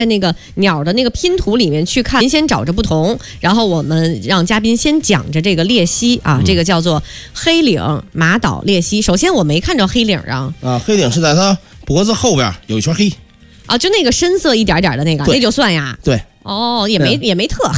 在那个鸟的那个拼图里面去看，您先找着不同，然后我们让嘉宾先讲着这个鬣蜥啊，这个叫做黑领马岛鬣蜥。首先我没看着黑领啊， 黑领是在它脖子后边有一圈黑啊，就那个深色一点点的那个，那就算呀。 对， 哦，也没特